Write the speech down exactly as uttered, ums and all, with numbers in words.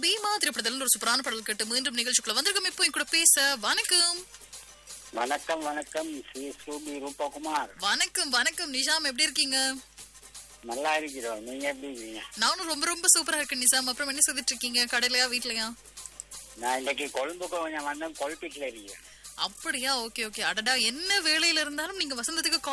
பீமா திரைப்படத்தில் ஒரு சூப்பரான பாடல் கேட்டு மீண்டும் நிகழ்ச்சிக்குள்ள வந்திருக்கோம். இப்போ என் கூட பேச வணக்கம். வணக்கம் வணக்கம் ஸ்ரீ சூபி ரூபகுமார். வணக்கம் வணக்கம் நிஷாம், எப்படி இருக்கீங்க? நல்லா இருக்கிறோம், நீங்க எப்படி இருக்கீங்க? நானும் ரொம்ப ரொம்ப சூப்பரா இருக்கேன் நிஷாம். அப்புறம் என்ன செய்துட்டு இருக்கீங்க? கடையிலயா வீட்லயா? நான் இன்னைக்கு கொழும்புக்கு கொஞ்சம் வந்தேன், கொழுப்பிட்டுல இருக்கேன். அப்படியா? Okay okay. அடடா, என்ன வேலையில இருந்தாலும் நீங்க வசந்தத்துக்கு